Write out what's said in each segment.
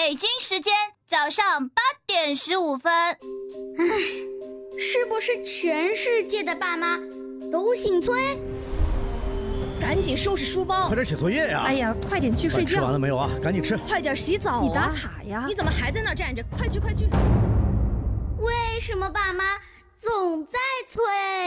北京时间早上8:15。 是不是全世界的爸妈都姓崔？ 赶紧收拾书包， 快点写作业呀！ 哎呀，快点去睡觉。 吃完了没有啊？赶紧吃！ 快点洗澡啊！你打卡呀！你怎么还在那儿站着？快去快去！ 为什么爸妈总在催？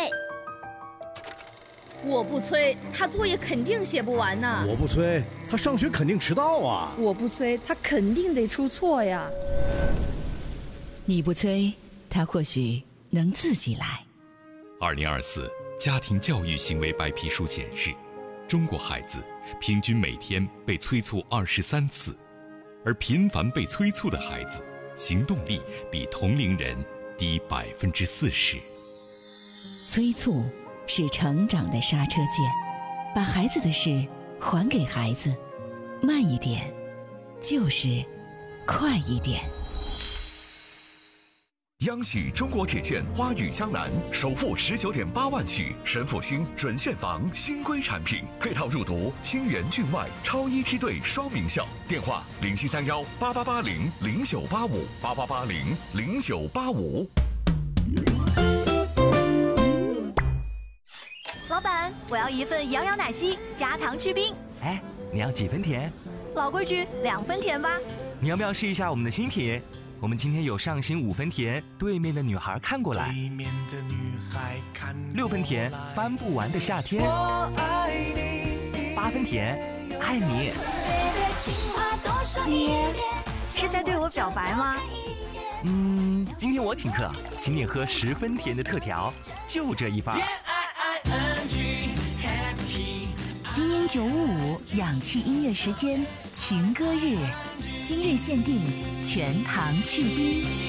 我不催，他作业肯定写不完呐。 我不催，他上学肯定迟到啊。 我不催，他肯定得出错呀。 你不催，他或许能自己来。 2024家庭教育行为白皮书显示，中国孩子平均每天被催促23次，而频繁被催促的孩子，行动力比同龄人低40%。 催促是成长的刹车键，把孩子的事还给孩子，慢一点，就是快一点。 央喜中国铁建花语江南首付19.8万起，神阜新准现房新规产品，配套入读清源郡外超一梯队双名校。电话07318880098588800985。 老板，我要一份摇摇奶昔加糖去冰。 哎，你要几分甜？ 老规矩，2分甜吧。 你要不要试一下我们的新品？我们今天有上新5分甜，对面的女孩看过来；6分甜，翻不完的夏天；8分甜，爱你。 你是在对我表白吗？ 今天我请客，请你喝10分甜的特调，就这一份。 精英955氧气音乐时间情歌日，今日限定全糖去冰。